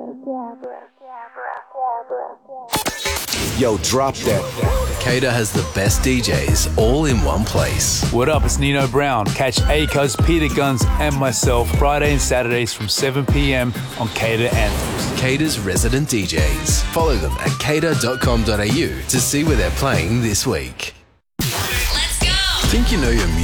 Yo, drop that. Cater has the best DJs all in one place. What up, it's Nino Brown. Catch Akos, Peter Guns and myself Friday and Saturdays from 7 p.m. on Cater Anthems. Cater's resident DJs. Follow them at cater.com.au to see where they're playing this week. Let's go! Think you know your music?